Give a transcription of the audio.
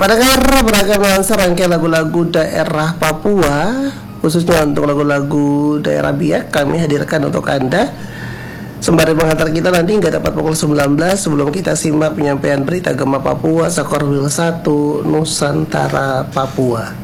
Pendengar, beragam serangkaian lagu-lagu daerah Papua, khususnya untuk lagu-lagu daerah Biak, kami hadirkan untuk Anda sembari mengantar kita nanti hingga tepat pukul 19. Sebelum kita simak penyampaian berita Gema Papua Sakorwil 1 Nusantara Papua.